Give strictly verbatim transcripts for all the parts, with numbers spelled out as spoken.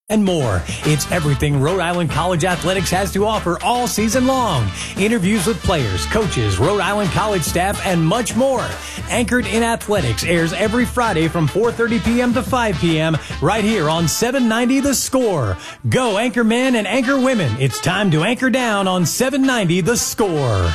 And more. It's everything Rhode Island College Athletics has to offer all season long. Interviews with players, coaches, Rhode Island College staff, and much more. Anchored in Athletics airs every Friday from four thirty p.m. to five p.m. right here on seven ninety The Score. Go Anchor Men and Anchor Women. It's time to anchor down on seven ninety The Score.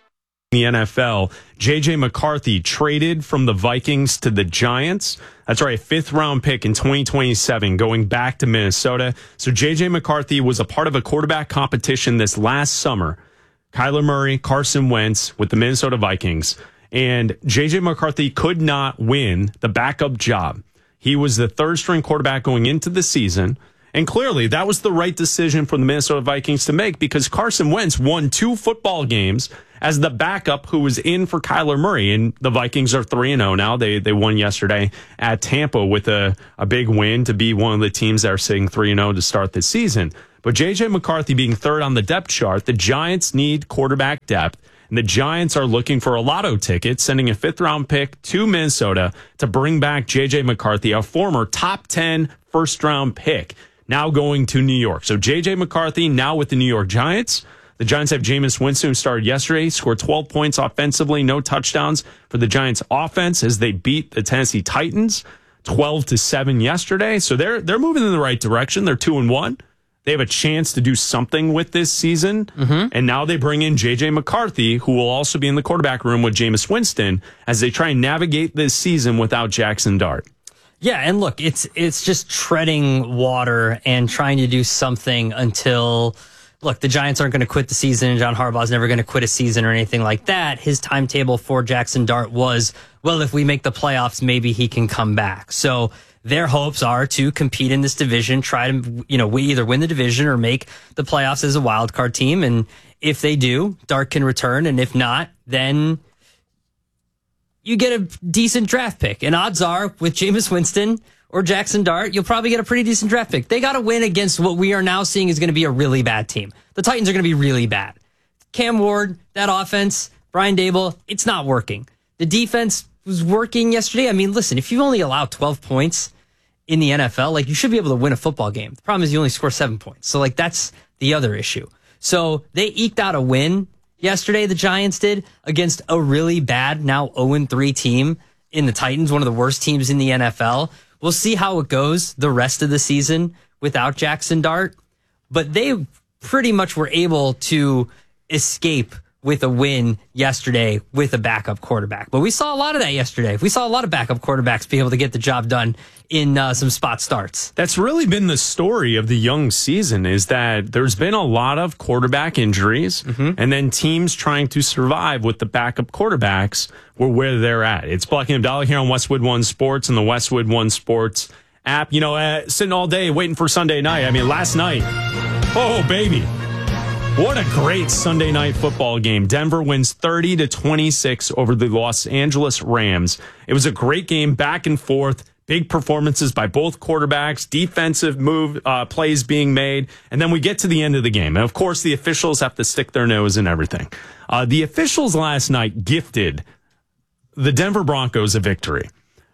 The N F L, J J McCarthy traded from the Vikings to the Giants. That's right, a fifth round pick in twenty twenty-seven going back to Minnesota. So J J McCarthy was a part of a quarterback competition this last summer. Kyler Murray, Carson Wentz with the Minnesota Vikings. And J J McCarthy could not win the backup job. He was the third string quarterback going into the season. And clearly, that was the right decision for the Minnesota Vikings to make because Carson Wentz won two football games as the backup who was in for Kyler Murray. And the Vikings are three and oh now. They they won yesterday at Tampa with a, a big win to be one of the teams that are sitting three and oh to start this season. But J J McCarthy being third on the depth chart, the Giants need quarterback depth. And the Giants are looking for a lotto ticket, sending a fifth-round pick to Minnesota to bring back J J McCarthy, a former top ten first-round pick. Now going to New York. So J J McCarthy now with the New York Giants. The Giants have Jameis Winston, who started yesterday, scored twelve points offensively, no touchdowns for the Giants offense as they beat the Tennessee Titans twelve to seven yesterday. So they're they're moving in the right direction. They're two and one. They have a chance to do something with this season. Mm-hmm. And now they bring in J J McCarthy, who will also be in the quarterback room with Jameis Winston as they try and navigate this season without Jackson Dart. Yeah, and look, it's it's just treading water and trying to do something until, look, the Giants aren't going to quit the season and John Harbaugh's never going to quit a season or anything like that. His timetable for Jackson Dart was, well, if we make the playoffs, maybe he can come back. So their hopes are to compete in this division, try to, you know, we either win the division or make the playoffs as a wild card team. And if they do, Dart can return. And if not, then you get a decent draft pick. And odds are, with Jameis Winston or Jackson Dart, you'll probably get a pretty decent draft pick. They got to win against what we are now seeing is going to be a really bad team. The Titans are going to be really bad. Cam Ward, that offense, Brian Daboll, it's not working. The defense was working yesterday. I mean, listen, if you only allow twelve points in the N F L, like, you should be able to win a football game. The problem is you only score seven points. So, like, that's the other issue. So they eked out a win yesterday, the Giants did, against a really bad, now oh and three team in the Titans, one of the worst teams in the N F L. We'll see how it goes the rest of the season without Jackson Dart. But they pretty much were able to escape with a win yesterday with a backup quarterback. But we saw a lot of that yesterday. We saw a lot of backup quarterbacks be able to get the job done in uh, some spot starts. That's really been the story of the young season, is that there's been a lot of quarterback injuries, mm-hmm. and then teams trying to survive with the backup quarterbacks were where they're at. It's Blocking Abdallah here on Westwood One Sports and the Westwood One Sports app. You know, uh, sitting all day waiting for Sunday night. I mean, last night, oh, baby. What a great Sunday night football game. Denver wins thirty to twenty-six over the Los Angeles Rams. It was a great game, back and forth, big performances by both quarterbacks, defensive move uh, plays being made, and then we get to the end of the game. And, of course, the officials have to stick their nose in everything. Uh, the officials last night gifted the Denver Broncos a victory.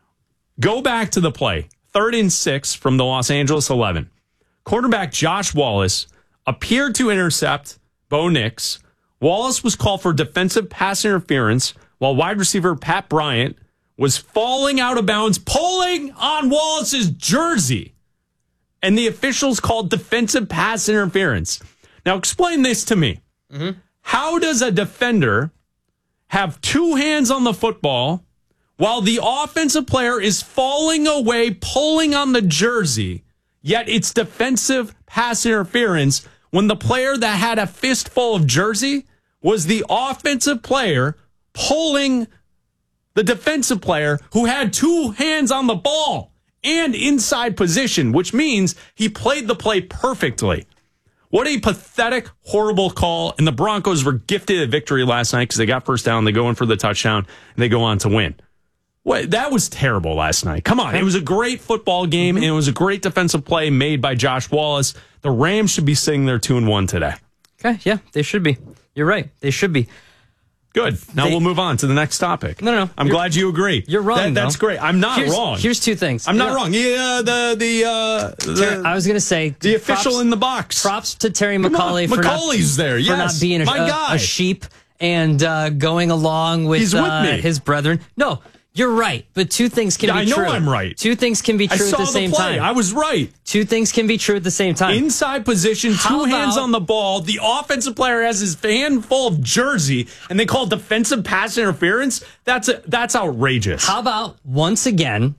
Go back to the play. Third and six from the Los Angeles eleven. Quarterback Josh Wallace appeared to intercept Bo Nix. Wallace was called for defensive pass interference while wide receiver Pat Bryant was falling out of bounds, pulling on Wallace's jersey. And the officials called defensive pass interference. Now explain this to me. Mm-hmm. How does a defender have two hands on the football while the offensive player is falling away, pulling on the jersey, yet it's defensive pass interference when the player that had a fistful of jersey was the offensive player pulling the defensive player who had two hands on the ball and inside position, which means he played the play perfectly. What a pathetic, horrible call. And the Broncos were gifted a victory last night because they got first down. They go in for the touchdown and they go on to win. What, that was terrible last night. Come on. It was a great football game, mm-hmm. and it was a great defensive play made by Josh Wallace. The Rams should be sitting there two and one today. Okay, yeah, they should be. You're right. They should be. Good. Now They- we'll move on to the next topic. No, no, no. I'm You're- glad you agree. You're wrong, That, that's though. great. I'm not here's, wrong. Here's two things. I'm not You know, wrong. Yeah, the the uh, the, I was going to say the official props, in the box. Props to Terry Come on, McAuley for not, McCauley's there. for Yes, not being a, my a- guy. a sheep and uh, going along with, He's with uh, me. his brethren. No, you're right, but two things can Yeah, be I know true. I'm right. Two things can be I true saw at the the same play. time. I was right. Two things can be true at the same time. Inside position, two How hands about- on the ball. The offensive player has his hand full of jersey, and they call defensive pass interference. That's a, that's outrageous. How about once again,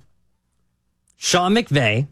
Sean McVay?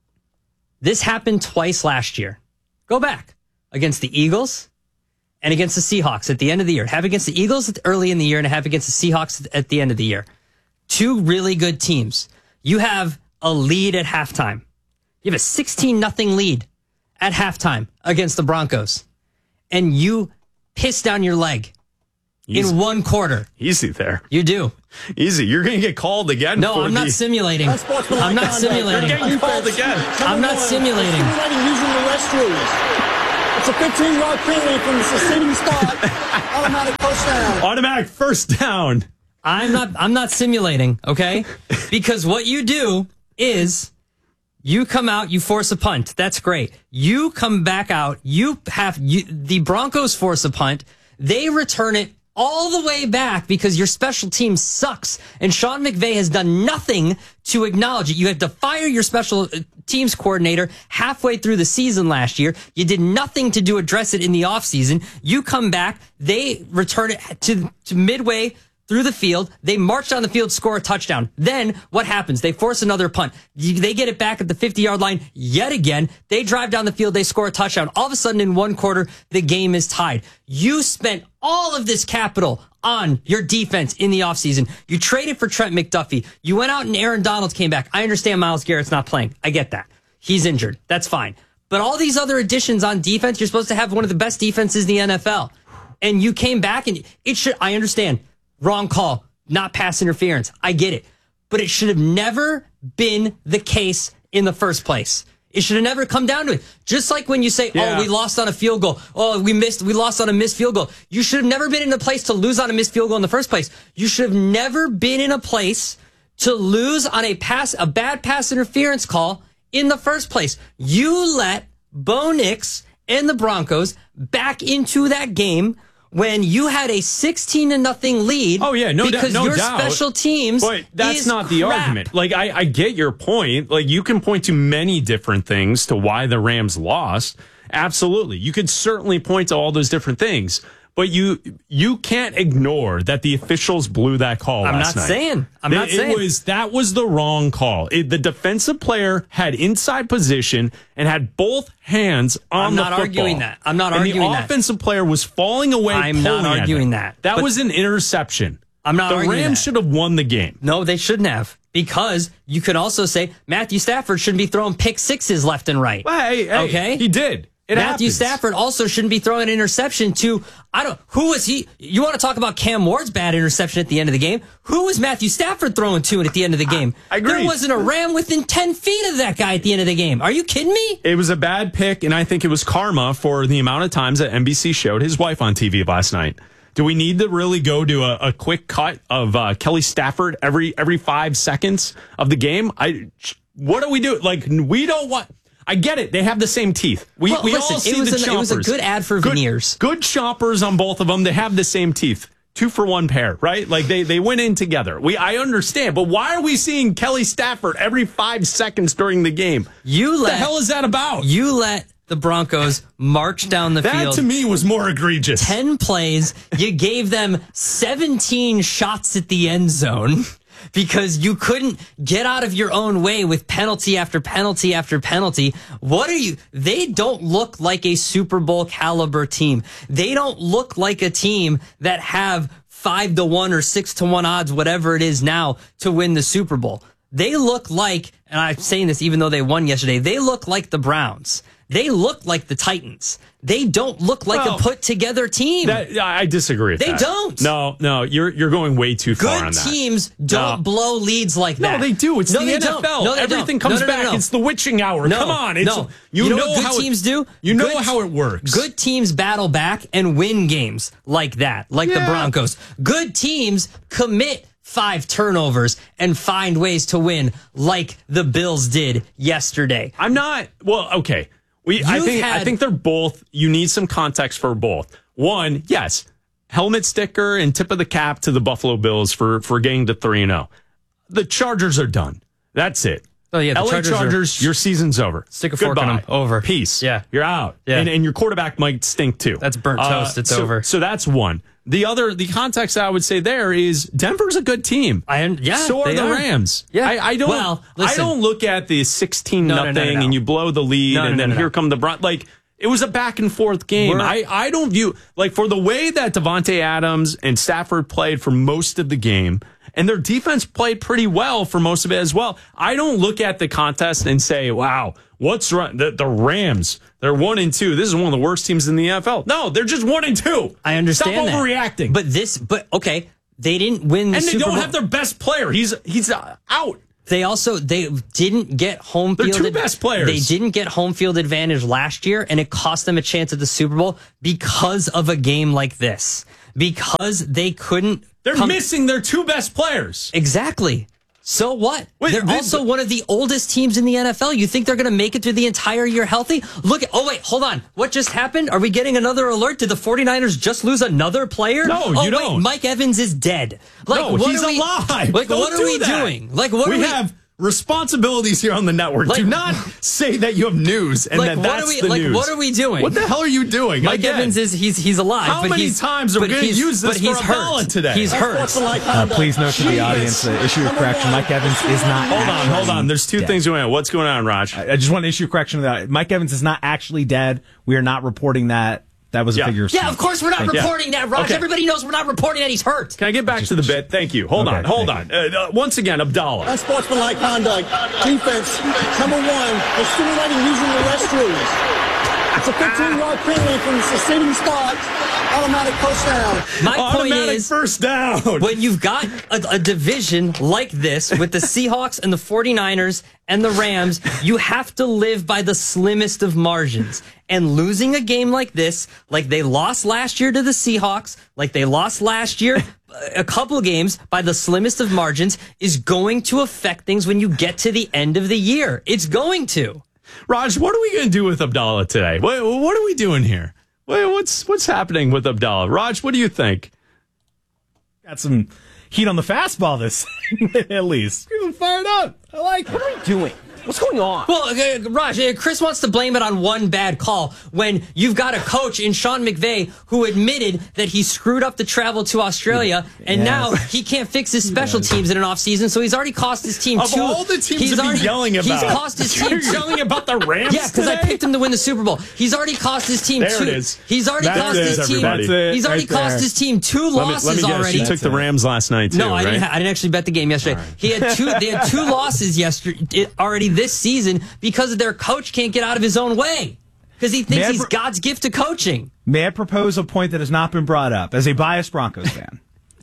This happened twice last year. Go back against the Eagles and against the Seahawks at the end of the year. Have against the Eagles early in the year and have against the Seahawks at the end of the year. Two really good teams. You have a lead at halftime. You have a sixteen nothing lead at halftime against the Broncos. And you piss down your leg Easy. in one quarter. Easy there. You do. Easy. You're going to get called again. No, for I'm not the, simulating. I'm not simulating. You're getting called again. I'm not simulating. Simulating using the restrooms. It's a fifteen-yard penalty from the sitting spot. Automatic first down. Automatic first down. I'm not I'm not simulating, okay? Because what you do is you come out, you force a punt. That's great. You come back out, you have you, the Broncos force a punt. They return it all the way back because your special team sucks. And Sean McVay has done nothing to acknowledge it. You had to fire your special teams coordinator halfway through the season last year. You did nothing to do address it in the offseason. You come back, they return it to, to midway through the field. They march down the field, score a touchdown. Then what happens? They force another punt. They get it back at the fifty-yard line yet again. They drive down the field. They score a touchdown. All of a sudden, in one quarter, the game is tied. You spent all of this capital on your defense in the offseason. You traded for Trent McDuffie. You went out and Aaron Donald came back. I understand Myles Garrett's not playing. I get that. He's injured. That's fine. But all these other additions on defense, you're supposed to have one of the best defenses in the N F L. And you came back and it should, I understand. Wrong call, not pass interference. I get it. But it should have never been the case in the first place. It should have never come down to it. Just like when you say, Yeah. oh, we lost on a field goal. Oh, we missed, we lost on a missed field goal. You should have never been in a place to lose on a missed field goal in the first place. You should have never been in a place to lose on a pass, a bad pass interference call in the first place. You let Bo Nix and the Broncos back into that game when you had a sixteen to nothing lead. Oh yeah, no doubt, because no your doubt. special teams. But that's is not the crap. argument. Like I, I get your point. Like you can point to many different things to why the Rams lost. Absolutely, you could certainly point to all those different things. But you you can't ignore that the officials blew that call I'm last not night. saying. I'm It- not it saying. was that was the wrong call. It, the defensive player had inside position and had both hands on I'm the not football. arguing that. I'm not and arguing the that. offensive player was falling away. I'm not pulling at arguing him. that. That But- was an interception. I'm not The arguing Rams that. should have won the game. No, they shouldn't have. Because you could also say Matthew Stafford shouldn't be throwing pick sixes left and right. Well, hey, hey, Okay. he did. It Matthew happens. Stafford also shouldn't be throwing an interception to, I don't, who was he? You want to talk about Cam Ward's bad interception at the end of the game? Who was Matthew Stafford throwing to at the end of the game? I agree. There wasn't a Ram within ten feet of that guy at the end of the game. Are you kidding me? It was a bad pick, and I think it was karma for the amount of times that N B C showed his wife on T V last night. Do we need to really go to a, a quick cut of uh, Kelly Stafford every every five seconds of the game? I what do we do? Like we don't want. I get it. They have the same teeth. We Well, we listen, all see it was the an- it was a chompers. good ad for Good- veneers. Good chompers on both of them. They have the same teeth. Two for one pair, right? Like they, they went in together. We I understand, but why are we seeing Kelly Stafford every five seconds during the game? You What let the hell is that about? you let the Broncos march down the That field. to me was more egregious. ten plays. You gave them seventeen shots at the end zone because you couldn't get out of your own way with penalty after penalty after penalty. What are you? They don't look like a Super Bowl caliber team. They don't look like a team that have five to one or six to one odds, whatever it is now, to win the Super Bowl. They look like, and I'm saying this even though they won yesterday, they look like the Browns. they look like the Titans. They don't look like Well, a put together team. That, I disagree with They that. don't. No, no, you're you're going way too far Good on that. teams don't No. blow leads like No, that. they do. It's no, the they N F L. Don't. No, they Everything don't. comes no, no, no, back. no. It's the witching hour. No, Come on. It's, no. You, You know know, what good how it- teams do? You know Good- how it works. Good teams battle back and win games like that, like the Yeah. Broncos. Good teams commit five turnovers and find ways to win like the Bills did yesterday. I'm not. Well, okay. We. I You've think. I had- think they're both. You need some context for both. One, yes, helmet sticker and tip of the cap to the Buffalo Bills for for getting to three and zero. The Chargers are done. That's it. Oh, yeah, the L A Chargers Chargers, are- your season's over. Stick a fork Goodbye. in 'em. Over. Peace. Yeah. You're out. Yeah. And, and your quarterback might stink too. That's burnt toast. It's so, over. So that's one. The other, the context I would say there is Denver's a good team. I un- yeah, So are they the are. Rams. Yeah. I, I don't. Well, I listen. don't look at the sixteen No, no, nothing no, no, no. and you blow the lead No, no, and no, then no, here no. come the Bron. Like it was a back and forth game. We're- I I don't view like for the way that Devontae Adams and Stafford played for most of the game. And their defense played pretty well for most of it as well. I don't look at the contest and say, wow, what's wrong? The, the Rams, they're one and two. This is one of the worst teams in the N F L. No, they're just one and two. I understand Stop that. overreacting. But this, but okay, they didn't win the and they Super don't Bowl. have their best player. He's he's uh, out. They also they didn't get home They're field. two best players. They didn't get home field advantage last year, and it cost them a chance at the Super Bowl because of a game like this. Because they couldn't. They're come- missing their two best players. Exactly. So what? Wait, they're they- also one of the oldest teams in the N F L. You think they're going to make it through the entire year healthy? Look at, oh wait, hold on. What just happened? Are we getting another alert? Did the 49ers just lose another player? No, oh, you wait, don't. Mike Evans is dead. Like, no, what he's are we, alive. Like, Don't what are do we that. doing? Like, what we are we have responsibilities here on the network. Like- do not say that you have news and like, that what that's are we the like news. what are we doing? What the hell are you doing? Mike Again, Evans is he's he's alive. How but many he's, times are we but gonna he's- use this but he's for hurt. Abdallah today? He's hurt. Uh, please note to the audience, uh, issue of correction. Mike Evans is not. Hold on, actually hold on. There's two dead. things going on. What's going on, Raj? I just want to issue a correction to that. Mike Evans is not actually dead. We are not reporting that. That was a Yeah. figure of Yeah, speech. of course we're not Thank you. reporting that, Raj. Okay. Everybody knows we're not reporting that he's hurt. Can I get back to the bit? Thank you. Hold Okay, on, hold thank on. Uh, uh, once again, Abdallah. Unsportsmanlike conduct. Defense. Number one, they're stimulating using the restrooms. It's a fifteen-yard penalty from the succeeding spot. Automatic first down. My point Automatic is, first down. when you've got a, a division like this with the Seahawks and the 49ers and the Rams, you have to live by the slimmest of margins. And losing a game like this, like they lost last year to the Seahawks, like they lost last year, a couple of games by the slimmest of margins, is going to affect things when you get to the end of the year. It's going to. Raj, what are we going to do with Abdallah today? What, what are we doing here? What, what's what's happening with Abdallah? Raj, what do you think? Got some heat on the fastball this at least. He's fired up. I like it. What are we doing? What's going on? Well, uh, Raj, uh, Chris wants to blame it on one bad call when you've got a coach in Sean McVay who admitted that he screwed up the travel to Australia, and Yes. now he can't fix his special teams in an offseason, so he's already cost his team Of two. all the teams he's to be already, yelling about, he's cost his team you're two. yelling about the Rams. Yeah, because I today? picked him to win the Super Bowl. He's already cost his team There two. it is. He's already That's cost it, his team. everybody. That's it, He's already right cost there. his team two Let me, losses let me guess. already. You took the Rams last night too, No, I right? didn't. Ha- I didn't actually bet the game yesterday. He had two. They had two losses yesterday already this season because of their coach can't get out of his own way because he thinks May I he's br- God's gift to coaching. May I propose a point that has not been brought up as a biased Broncos fan?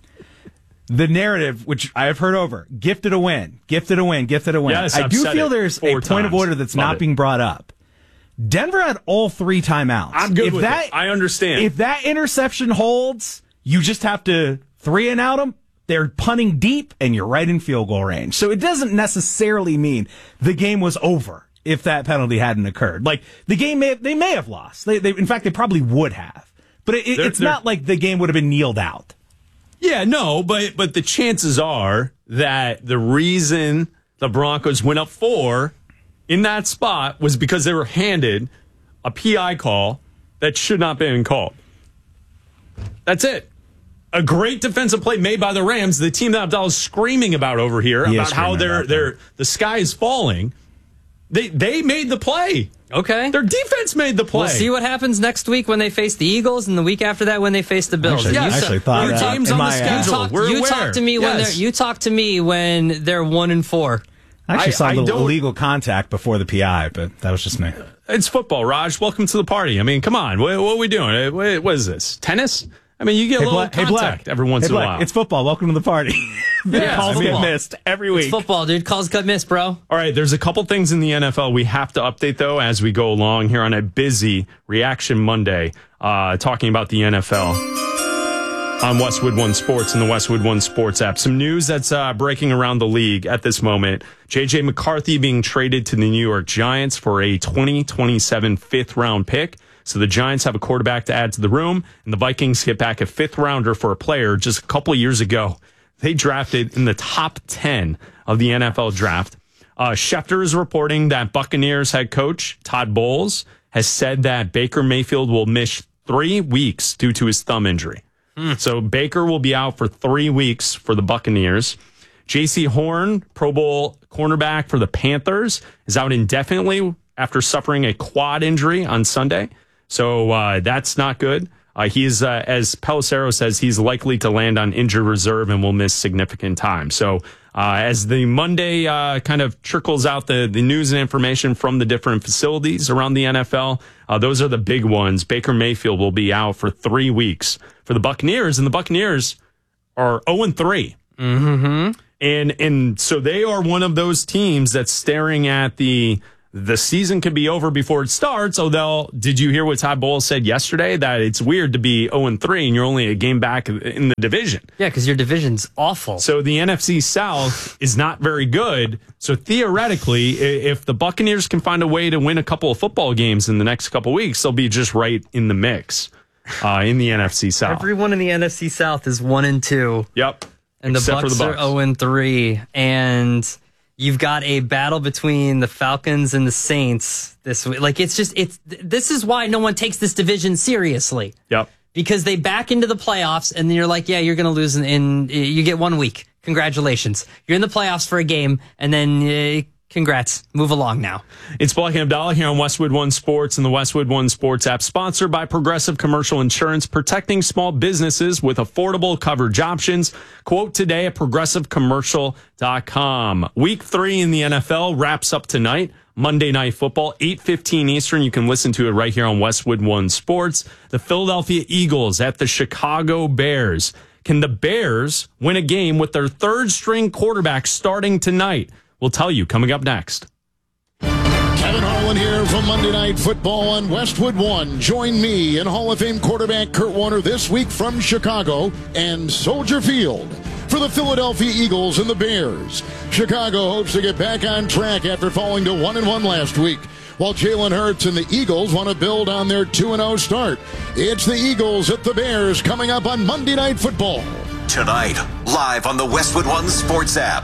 The narrative, which I have heard over, gifted a win, gifted a win, gifted a win. Yes, I I've do said feel it there's a four point of times. order that's Love not it. being brought up. Denver had all three timeouts. I'm good if with that, it. I understand. If that interception holds, you just have to three and out them. They're punting deep, and you're right in field goal range. So it doesn't necessarily mean the game was over if that penalty hadn't occurred. Like the game, may have, they may have lost. They, they, in fact, they probably would have. But it, They're- it's they're- not like the game would have been kneeled out. Yeah, no, but but the chances are that the reason the Broncos went up four in that spot was because they were handed a P I call that should not have been called. That's it. A great defensive play made by the Rams, the team that Abdallah's screaming about over here, He is about how screaming they're about they're the sky is falling. They they made the play. Okay. Their defense made the play. We'll see what happens next week when they face the Eagles, and the week after that when they face the Bills. Actually, Yes. I actually thought Your that team's in on the my, uh, schedule. Talk, We're you aware. talk to me when Yes. they're you talk to me when they're one and four. I actually I, saw a I little don't- illegal contact before the P I, but that was just me. It's football, Raj. Welcome to the party. I mean, come on. What, what are we doing? What, what is this? Tennis? I mean, you get a Hey, little Black, hey, contact Black. every once hey, in a Black. while. It's football. Welcome to the party. Yeah, Calls I mean- get missed every week. It's football, dude. Calls cut miss, bro. All right, there's a couple things in the N F L we have to update, though, as we go along here on a busy Reaction Monday, uh, talking about the N F L on Westwood One Sports and the Westwood One Sports app. Some news that's uh, breaking around the league at this moment. J J. McCarthy being traded to the New York Giants for a twenty twenty-seven fifth-round pick. So the Giants have a quarterback to add to the room, and the Vikings get back a fifth-rounder for a player just a couple of years ago. They drafted in the top ten of the N F L draft. Uh, Schefter is reporting that Buccaneers head coach Todd Bowles has said that Baker Mayfield will miss three weeks due to his thumb injury. Mm. So Baker will be out for three weeks for the Buccaneers. J C Horn, Pro Bowl cornerback for the Panthers, is out indefinitely after suffering a quad injury on Sunday. So uh, that's not good. Uh, he's, uh, as Pelissero says, he's likely to land on injured reserve and will miss significant time. So uh, as the Monday uh, kind of trickles out the, the news and information from the different facilities around the N F L, uh, those are the big ones. Baker Mayfield will be out for three weeks for the Buccaneers, and the Buccaneers are oh and three. Mm-hmm. And and so they are one of those teams that's staring at the the season could be over before it starts. Although, did you hear what Todd Bowles said yesterday? That it's weird to be oh and three and you're only a game back in the division. Yeah, because your division's awful. So the N F C South is not very good. So theoretically, if the Buccaneers can find a way to win a couple of football games in the next couple of weeks, they'll be just right in the mix uh, in the N F C South. Everyone in the N F C South is one and two. Yep. And the Except Bucks, for the are Bucks. oh and three. And you've got a battle between the Falcons and the Saints this week. Like, it's just, it's, this is why no one takes this division seriously. Yep. Because they back into the playoffs and then you're like, yeah, you're going to lose in, in, you get one week. Congratulations. You're in the playoffs for a game and then uh, congrats. Move along now. It's Black and Abdallah here on Westwood One Sports and the Westwood One Sports app, sponsored by Progressive Commercial Insurance, protecting small businesses with affordable coverage options. Quote today at progressive commercial dot com. Week three in the N F L wraps up tonight. Monday Night Football, eight fifteen Eastern. You can listen to it right here on Westwood One Sports. The Philadelphia Eagles at the Chicago Bears. Can the Bears win a game with their third string quarterback starting tonight? We'll tell you coming up next. Kevin Harlan here from Monday Night Football on Westwood One. Join me and Hall of Fame quarterback Kurt Warner this week from Chicago and Soldier Field for the Philadelphia Eagles and the Bears. Chicago hopes to get back on track after falling to one and one last week, while Jalen Hurts and the Eagles want to build on their two and oh start. It's the Eagles at the Bears coming up on Monday Night Football. Tonight, live on the Westwood One Sports app.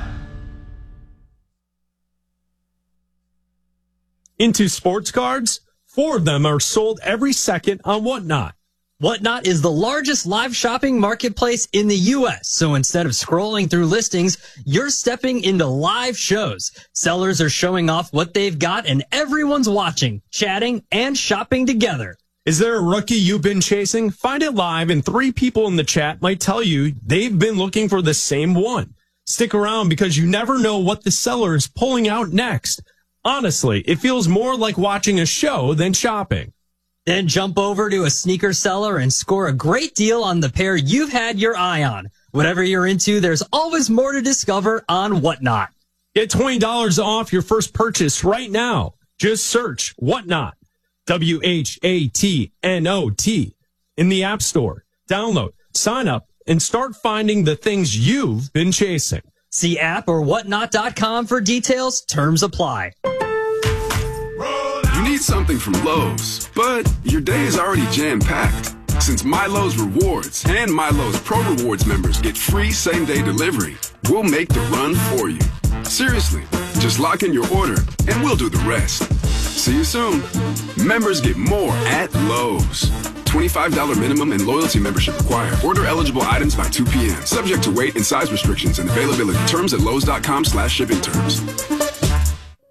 Into sports cards, four of them are sold every second on Whatnot. Whatnot is the largest live shopping marketplace in the U S. So instead of scrolling through listings, you're stepping into live shows. Sellers are showing off what they've got and everyone's watching, chatting, and shopping together. Is there a rookie you've been chasing? Find it live and three people in the chat might tell you they've been looking for the same one. Stick around because you never know what the seller is pulling out next. Honestly, it feels more like watching a show than shopping. Then jump over to a sneaker seller and score a great deal on the pair you've had your eye on. Whatever you're into, there's always more to discover on Whatnot. Get twenty dollars off your first purchase right now. Just search Whatnot, W H A T N O T, in the App Store. Download, sign up, and start finding the things you've been chasing. See app or whatnot dot com for details. Terms apply. You need something from Lowe's, but your day is already jam-packed. Since MyLowe's Rewards and MyLowe's Pro Rewards members get free same-day delivery, we'll make the run for you. Seriously, just lock in your order and we'll do the rest. See you soon. Members get more at Lowe's. twenty-five dollars minimum and loyalty membership required. Order eligible items by two p.m. Subject to weight and size restrictions and availability. Terms at Lowe's dot com slash shipping terms.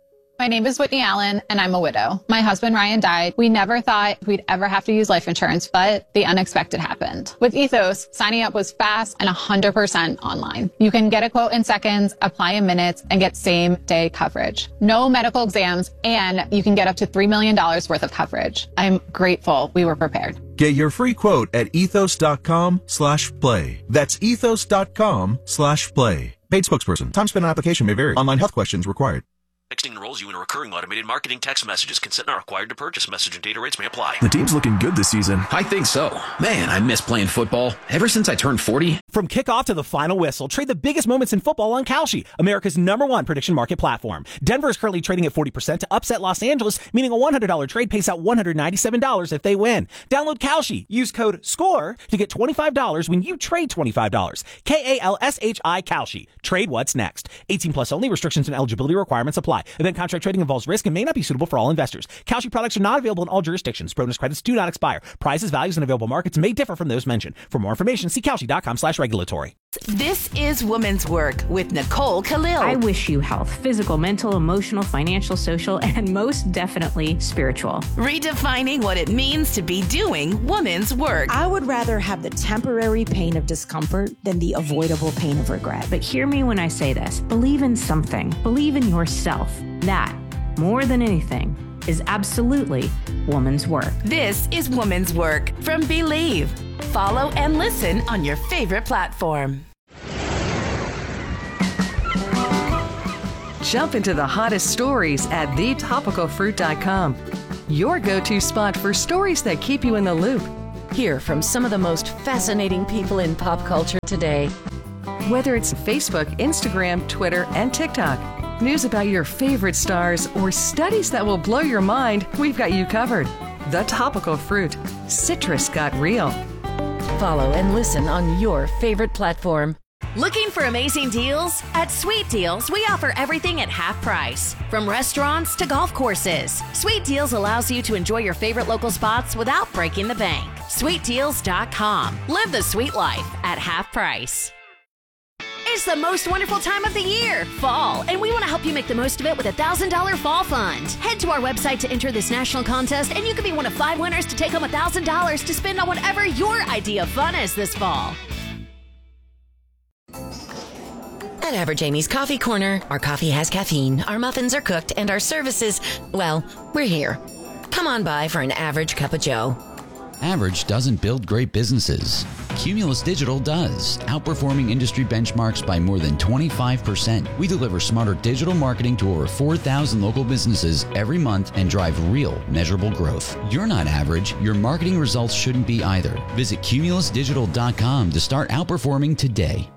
My name is Whitney Allen, and I'm a widow. My husband, Ryan, died. We never thought we'd ever have to use life insurance, but the unexpected happened. With Ethos, signing up was fast and one hundred percent online. You can get a quote in seconds, apply in minutes, and get same-day coverage. No medical exams, and you can get up to three million dollars worth of coverage. I'm grateful we were prepared. Get your free quote at ethos.com slash play. That's ethos.com slash play. Paid spokesperson. Time spent on application may vary. Online health questions required. Texting enrolls you in recurring automated marketing text messages. Consent not required to purchase. Message and data rates may apply. The team's looking good this season. I think so. Man, I miss playing football. Ever since I turned forty. From kickoff to the final whistle, trade the biggest moments in football on Kalshi, America's number one prediction market platform. Denver is currently trading at forty percent to upset Los Angeles, meaning a one hundred dollars trade pays out one hundred ninety-seven dollars if they win. Download Kalshi. Use code SCORE to get twenty-five dollars when you trade twenty-five dollars. K A L S H I Kalshi. Trade what's next. eighteen plus only. Restrictions and eligibility requirements apply. Event contract trading involves risk and may not be suitable for all investors. Kalshi products are not available in all jurisdictions. Bonus credits do not expire. Prices, values, and available markets may differ from those mentioned. For more information, see Kalshi.com slash regulatory. This is Women's Work with Nicole Khalil. I wish you health, physical, mental, emotional, financial, social, and most definitely spiritual. Redefining what it means to be doing women's work. I would rather have the temporary pain of discomfort than the avoidable pain of regret. But hear me when I say this. Believe in something. Believe in yourself. That, more than anything, is absolutely woman's work. This is Woman's Work from Believe. Follow and listen on your favorite platform. Jump into the hottest stories at the topical fruit dot com. Your go-to spot for stories that keep you in the loop. Hear from some of the most fascinating people in pop culture today. Whether it's Facebook, Instagram, Twitter, and TikTok. News about your favorite stars or studies that will blow your mind, we've got you covered. The Topical Fruit. Citrus got real. Follow and listen on your favorite platform. Looking for amazing deals? At Sweet Deals, we offer everything at half price. From restaurants to golf courses. Sweet Deals allows you to enjoy your favorite local spots without breaking the bank. sweet deals dot com. Live the sweet life at half price. It's the most wonderful time of the year, fall, and we want to help you make the most of it with a one thousand dollars Fall Fund. Head to our website to enter this national contest, and you could be one of five winners to take home one thousand dollars to spend on whatever your idea of fun is this fall. At Average Amy's Coffee Corner, our coffee has caffeine, our muffins are cooked, and our services, well, we're here. Come on by for an average cup of joe. Average doesn't build great businesses. Cumulus Digital does, outperforming industry benchmarks by more than twenty-five percent. We deliver smarter digital marketing to over four thousand local businesses every month and drive real, measurable growth. You're not average. Your marketing results shouldn't be either. Visit cumulus digital dot com to start outperforming today.